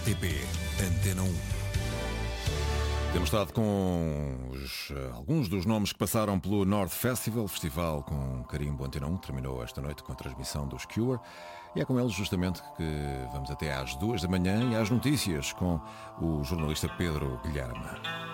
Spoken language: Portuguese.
RTP Antena 1. Temos estado com alguns dos nomes que passaram pelo North Festival, festival com carimbo Antena 1, terminou esta noite com a transmissão dos Cure. E é com eles justamente que vamos até às 2 da manhã e às notícias com o jornalista Pedro Guilherme.